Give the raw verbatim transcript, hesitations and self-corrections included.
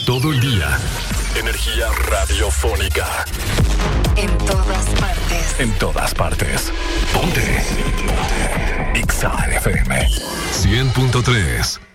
todo el día. Energía radiofónica. En todas partes. En todas partes. Ponte. Ponte. Exa F M. cien punto tres.